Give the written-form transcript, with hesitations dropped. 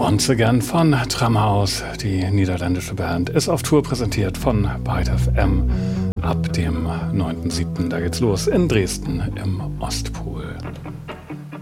Once Again von Tramhaus, die niederländische Band, ist auf Tour, präsentiert von Byte FM ab dem 9.7. Da geht's los in Dresden im Ostpol.